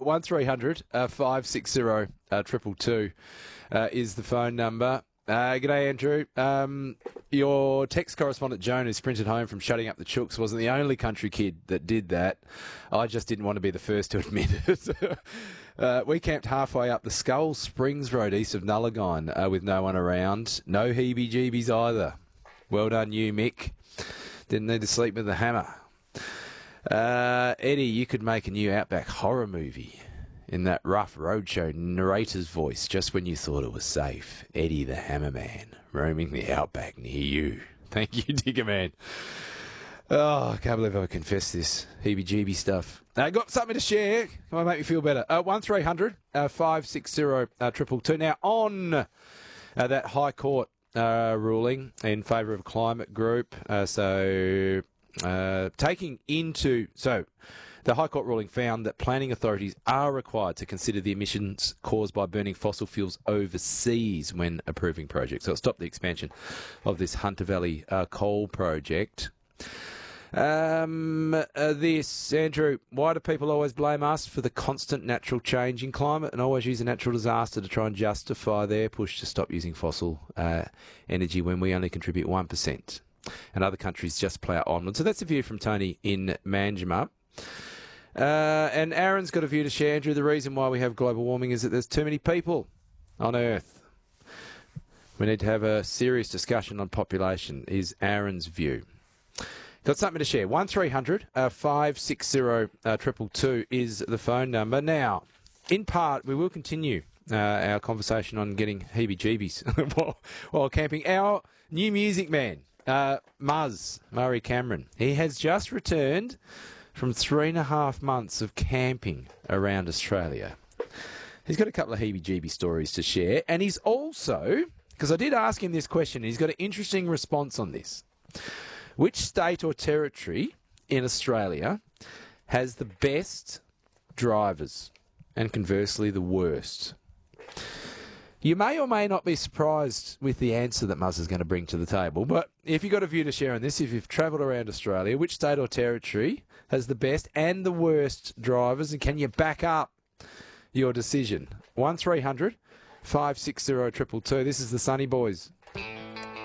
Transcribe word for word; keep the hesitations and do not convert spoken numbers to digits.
one three hundred five six zero triple two uh, is the phone number. Uh, g'day, Andrew. Um, your text correspondent, Joan, who's printed home from shutting up the chooks, wasn't the only country kid that did that. I just didn't want to be the first to admit it. uh, we camped halfway up the Skull Springs Road east of Nullagine uh, with no one around. No heebie-jeebies either. Well done, you, Mick. Didn't need to sleep with the hammer. Uh, Eddie, you could make a new Outback horror movie in that rough roadshow narrator's voice just when you thought it was safe. Eddie the Hammerman, roaming the Outback near you. Thank you, Digger Man. Oh, I can't believe I confessed this heebie-jeebie stuff. I uh, got something to share. Come on, make me feel better. Uh, one three hundred five six zero triple two. Now, on uh, that High Court uh, ruling in favour of Climate Group, uh, so uh, taking into... so. The High Court ruling found that planning authorities are required to consider the emissions caused by burning fossil fuels overseas when approving projects. So it stopped the expansion of this Hunter Valley uh, coal project. Um, uh, this, Andrew, why do people always blame us for the constant natural change in climate and always use a natural disaster to try and justify their push to stop using fossil uh, energy when we only contribute one percent and other countries just plough onward? So that's a view from Tony in Manjimup. Uh, and Aaron's got a view to share, Andrew. The reason why we have global warming is that there's too many people on Earth. We need to have a serious discussion on population, is Aaron's view. Got something to share. one three hundred five six zero triple two is the phone number. Now, in part, we will continue uh, our conversation on getting heebie-jeebies while, while camping. Our new music man, uh, Muzz, Murray Cameron, he has just returned from three and a half months of camping around Australia. He's got a couple of heebie-jeebie stories to share, and he's also, because I did ask him this question, he's got an interesting response on this. Which state or territory in Australia has the best drivers and conversely the worst? You may or may not be surprised with the answer that Muzz is going to bring to the table, but if you've got a view to share on this, if you've travelled around Australia, which state or territory has the best and the worst drivers, and can you back up your decision? one three hundred five six zero triple two. This is the Sunny Boys.